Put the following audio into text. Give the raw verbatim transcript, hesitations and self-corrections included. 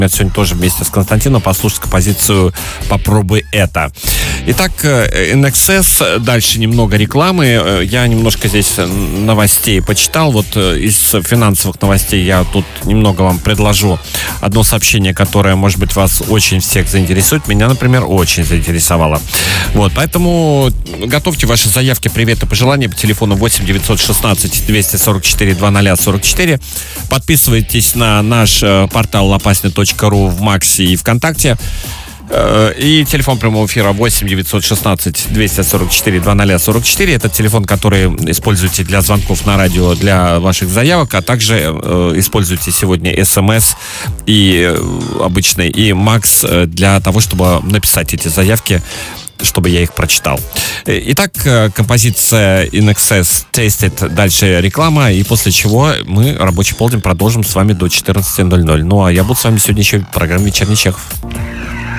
сегодня тоже вместе с Константином послушать композицию «Попробуй это». Итак, эн икс эс, дальше немного рекламы. Я немножко здесь новостей почитал. Вот из финансовых новостей я тут немного вам предложу одно сообщение, которое, может быть, вас очень всех заинтересует. Меня, например, очень заинтересовало. Вот, поэтому готовьте ваши заявки, приветы, пожелания по телефону восемь девятьсот шестнадцать двести сорок четыре двадцать сорок четыре. Подписывайтесь на наш портал лопасня точка ру в Максе и ВКонтакте. И телефон прямого эфира восемь девятьсот шестнадцать двести сорок четыре двадцать сорок четыре. Это телефон, который используете для звонков на радио, для ваших заявок, а также э, используйте сегодня СМС и э, обычный, и Макс для того, чтобы написать эти заявки, чтобы я их прочитал. Итак, композиция эн икс эс Tasted, дальше реклама, и после чего мы рабочий полдень продолжим с вами до четырнадцати ноль ноль. Ну, а я буду с вами сегодня еще в программе «Вечерний Чехов».